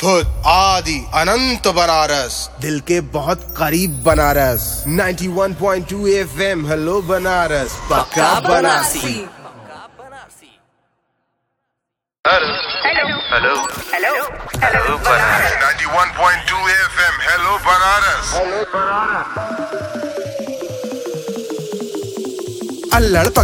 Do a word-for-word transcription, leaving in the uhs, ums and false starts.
खुद आदि अनंत बनारस, दिल के बहुत करीब बनारस। नाइंटी वन point two FM hello Banaras, पक्का Banarasi. Hello hello hello hello Banaras. Ninety वन point two FM hello Banaras. अल्लड़